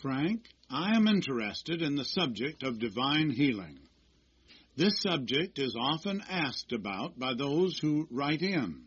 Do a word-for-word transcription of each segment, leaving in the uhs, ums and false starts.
Frank, I am interested in the subject of divine healing. This subject is often asked about by those who write in.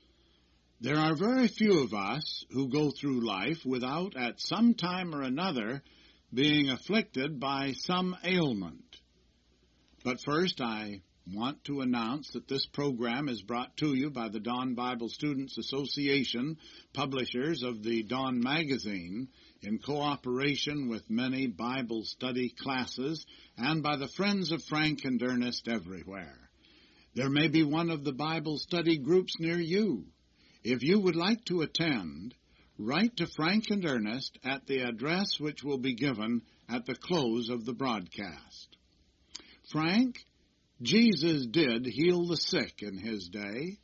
There are very few of us who go through life without, at some time or another, being afflicted by some ailment. But first, I want to announce that this program is brought to you by the Dawn Bible Students Association, publishers of the Dawn Magazine, in cooperation with many Bible study classes, and by the Friends of Frank and Ernest everywhere. There may be one of the Bible study groups near you. If you would like to attend, write to Frank and Ernest at the address which will be given at the close of the broadcast. Frank, Jesus did heal the sick in his day.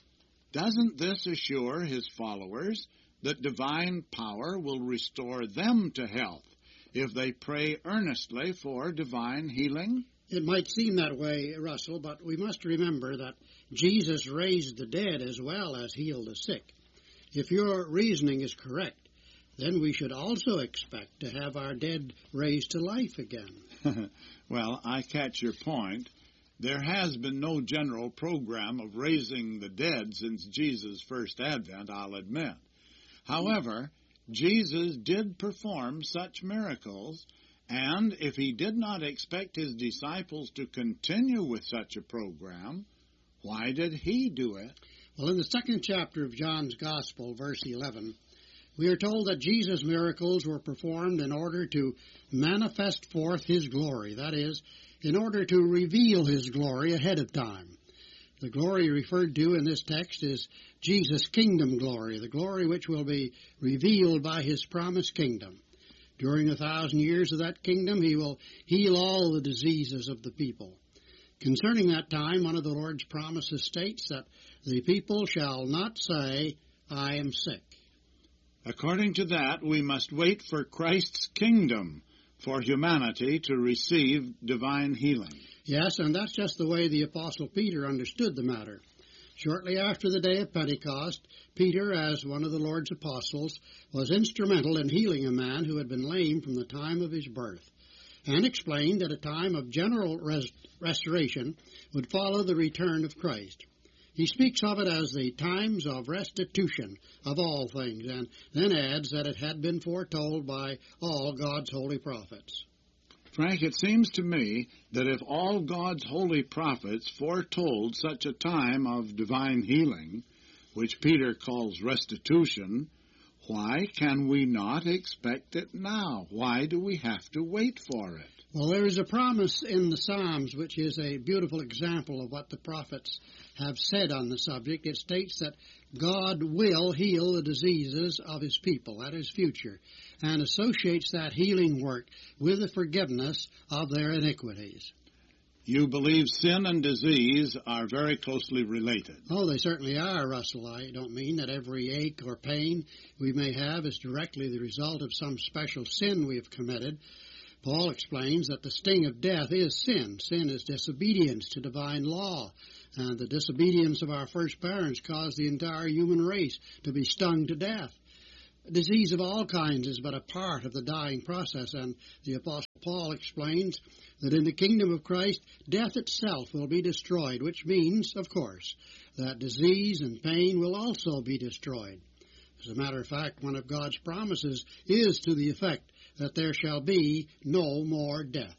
Doesn't this assure his followers that divine power will restore them to health if they pray earnestly for divine healing? It might seem that way, Russell, but we must remember that Jesus raised the dead as well as healed the sick. If your reasoning is correct, then we should also expect to have our dead raised to life again. Well, I catch your point. There has been no general program of raising the dead since Jesus' first advent, I'll admit. However, Jesus did perform such miracles, and if he did not expect his disciples to continue with such a program, why did he do it? Well, in the second chapter of John's Gospel, verse eleven, we are told that Jesus' miracles were performed in order to manifest forth his glory, that is, in order to reveal his glory ahead of time. The glory referred to in this text is Jesus' kingdom glory, the glory which will be revealed by his promised kingdom. During a thousand years of that kingdom, he will heal all the diseases of the people. Concerning that time, one of the Lord's promises states that the people shall not say, I am sick. According to that, we must wait for Christ's kingdom for humanity to receive divine healing. Yes, and that's just the way the Apostle Peter understood the matter. Shortly after the day of Pentecost, Peter, as one of the Lord's apostles, was instrumental in healing a man who had been lame from the time of his birth, and explained that a time of general res- restoration would follow the return of Christ. He speaks of it as the times of restitution of all things, and then adds that it had been foretold by all God's holy prophets. Frank, it seems to me that if all God's holy prophets foretold such a time of divine healing, which Peter calls restitution, why can we not expect it now? Why do we have to wait for it? Well, there is a promise in the Psalms which is a beautiful example of what the prophets have said on the subject. It states that God will heal the diseases of his people, that is future, and associates that healing work with the forgiveness of their iniquities. You believe sin and disease are very closely related. Oh, they certainly are, Russell. I don't mean that every ache or pain we may have is directly the result of some special sin we have committed. Paul explains that the sting of death is sin. Sin is disobedience to divine law, and the disobedience of our first parents caused the entire human race to be stung to death. Disease of all kinds is but a part of the dying process, and the Apostle Paul explains that in the kingdom of Christ, death itself will be destroyed, which means, of course, that disease and pain will also be destroyed. As a matter of fact, one of God's promises is to the effect that there shall be no more death.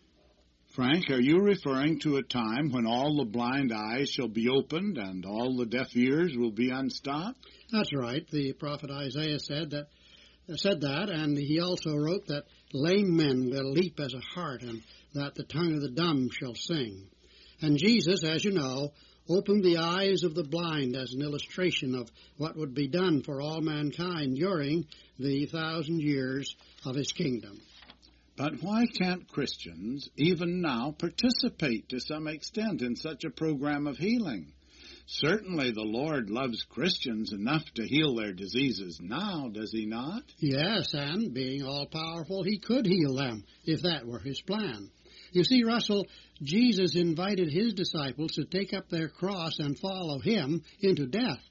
Frank, are you referring to a time when all the blind eyes shall be opened and all the deaf ears will be unstopped? That's right. The prophet Isaiah said that, said that, and he also wrote that lame men will leap as a hart, and that the tongue of the dumb shall sing. And Jesus, as you know, opened the eyes of the blind as an illustration of what would be done for all mankind during the thousand years of his kingdom. But why can't Christians, even now, participate to some extent in such a program of healing? Certainly the Lord loves Christians enough to heal their diseases now, does he not? Yes, and being all-powerful, he could heal them, if that were his plan. You see, Russell, Jesus invited his disciples to take up their cross and follow him into death.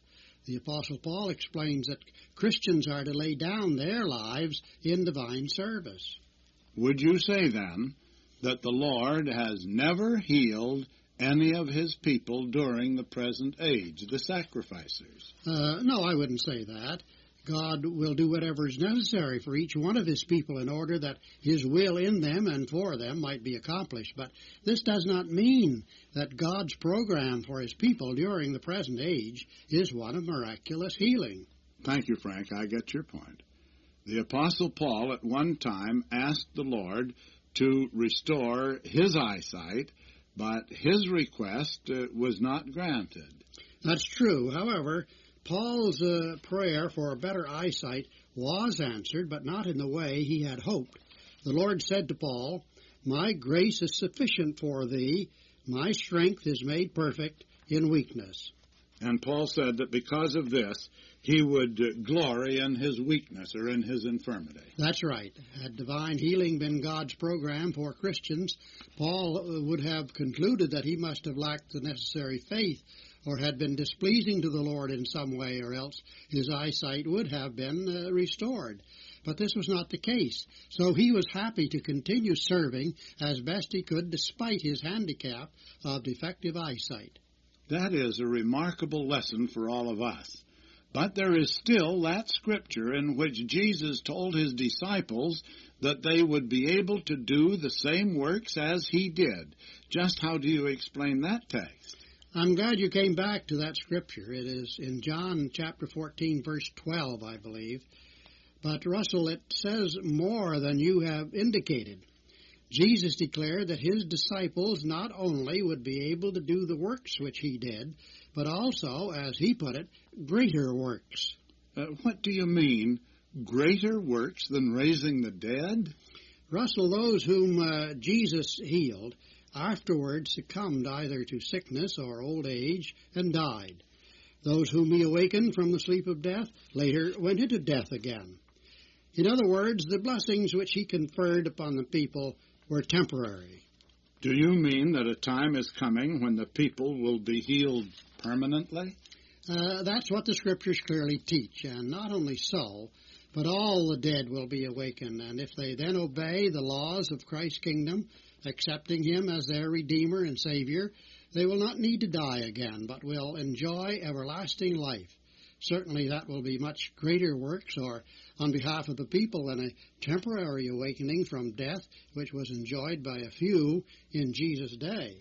The Apostle Paul explains that Christians are to lay down their lives in divine service. Would you say, then, that the Lord has never healed any of his people during the present age, the sacrificers? Uh, no, I wouldn't say that. God will do whatever is necessary for each one of his people in order that his will in them and for them might be accomplished. But this does not mean that God's program for his people during the present age is one of miraculous healing. Thank you, Frank. I get your point. The Apostle Paul at one time asked the Lord to restore his eyesight, but his request uh, was not granted. That's true. However, Paul's uh, prayer for better eyesight was answered, but not in the way he had hoped. The Lord said to Paul, "My grace is sufficient for thee. My strength is made perfect in weakness." And Paul said that because of this, he would uh, glory in his weakness or in his infirmity. That's right. Had divine healing been God's program for Christians, Paul would have concluded that he must have lacked the necessary faith or had been displeasing to the Lord in some way, or else his eyesight would have been uh, restored. But this was not the case, so he was happy to continue serving as best he could despite his handicap of defective eyesight. That is a remarkable lesson for all of us. But there is still that scripture in which Jesus told his disciples that they would be able to do the same works as he did. Just how do you explain that text? I'm glad you came back to that scripture. It is in John chapter fourteen, verse twelve, I believe. But, Russell, it says more than you have indicated. Jesus declared that his disciples not only would be able to do the works which he did, but also, as he put it, greater works. Uh, what do you mean, greater works than raising the dead? Russell, those whom uh, Jesus healed afterwards succumbed either to sickness or old age and died. Those whom he awakened from the sleep of death later went into death again. In other words, the blessings which he conferred upon the people were temporary. Do you mean that a time is coming when the people will be healed permanently? Uh, that's what the Scriptures clearly teach, and not only so, but all the dead will be awakened, and if they then obey the laws of Christ's kingdom, accepting him as their Redeemer and Savior, they will not need to die again, but will enjoy everlasting life. Certainly that will be much greater works, or on behalf of the people, than a temporary awakening from death, which was enjoyed by a few in Jesus' day.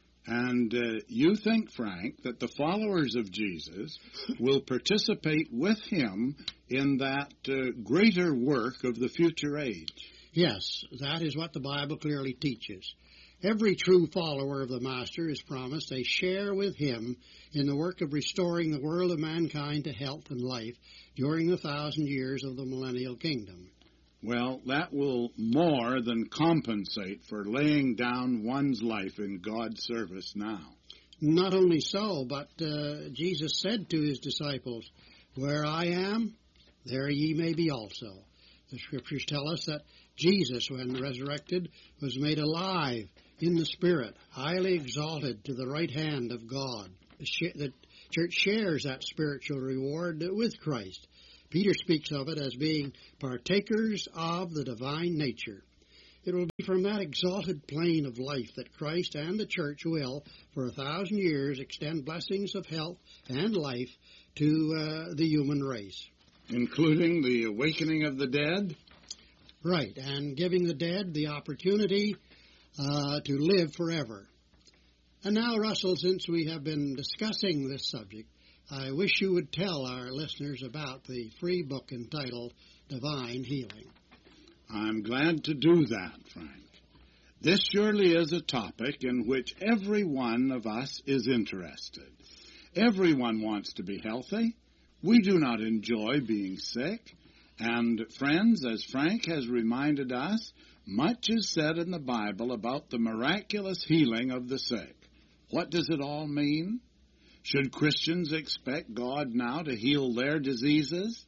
And uh, you think, Frank, that the followers of Jesus will participate with him in that uh, greater work of the future age? Yes, that is what the Bible clearly teaches. Every true follower of the Master is promised a share with him in the work of restoring the world of mankind to health and life during the thousand years of the millennial kingdom. Well, that will more than compensate for laying down one's life in God's service now. Not only so, but uh, Jesus said to his disciples, "Where I am, there ye may be also." The Scriptures tell us that Jesus, when resurrected, was made alive in the Spirit, highly exalted to the right hand of God. The church shares that spiritual reward with Christ. Peter speaks of it as being partakers of the divine nature. It will be from that exalted plane of life that Christ and the church will, for a thousand years, extend blessings of health and life to uh, the human race. Including the awakening of the dead? Right, and giving the dead the opportunity uh, to live forever. And now, Russell, since we have been discussing this subject, I wish you would tell our listeners about the free book entitled Divine Healing. I'm glad to do that, Frank. This surely is a topic in which every one of us is interested. Everyone wants to be healthy. We do not enjoy being sick. And, friends, as Frank has reminded us, much is said in the Bible about the miraculous healing of the sick. What does it all mean? Should Christians expect God now to heal their diseases?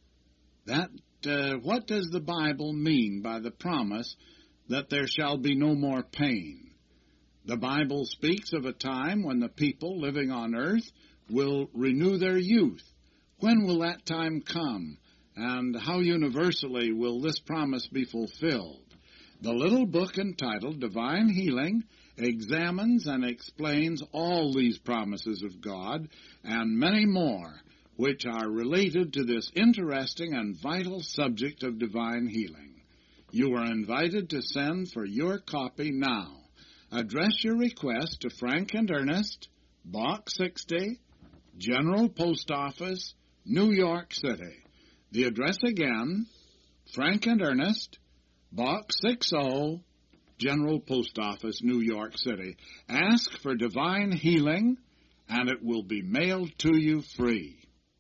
That, uh, what does the Bible mean by the promise that there shall be no more pain? The Bible speaks of a time when the people living on earth will renew their youth, When will that time come, and how universally will this promise be fulfilled? The little book entitled Divine Healing examines and explains all these promises of God and many more which are related to this interesting and vital subject of divine healing. You are invited to send for your copy now. Address your request to Frank and Ernest, Box sixty, General Post Office, New York City. The address again, Frank and Ernest, Box sixty, General Post Office, New York City. Ask for divine healing, and it will be mailed to you free.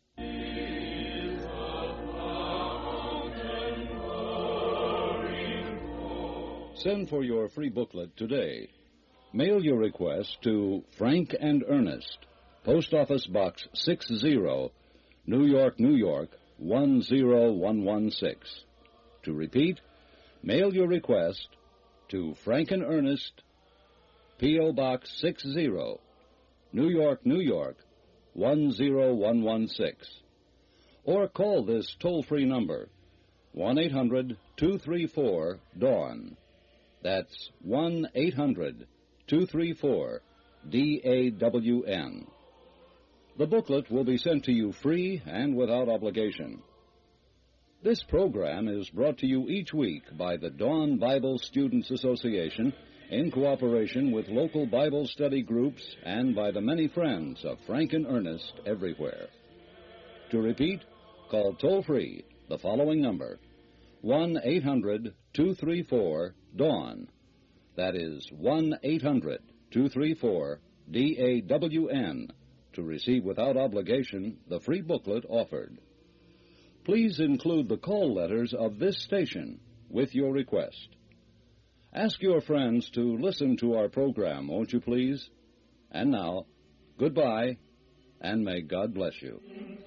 Send for your free booklet today. Mail your request to Frank and Ernest, Post Office Box sixty, New York, New York, one zero one one six. To repeat, mail your request to Frank and Ernest, P O. Box sixty, New York, New York, one zero one one six. Or call this toll-free number, one eight hundred two three four DAWN. That's one eight hundred two three four D A W N. The booklet will be sent to you free and without obligation. This program is brought to you each week by the Dawn Bible Students Association in cooperation with local Bible study groups and by the many friends of Frank and Ernest everywhere. To repeat, call toll-free the following number, one eight hundred two three four DAWN. That is one eight hundred two three four D A W N to receive without obligation the free booklet offered. Please include the call letters of this station with your request. Ask your friends to listen to our program, won't you please? And now, goodbye, and may God bless you.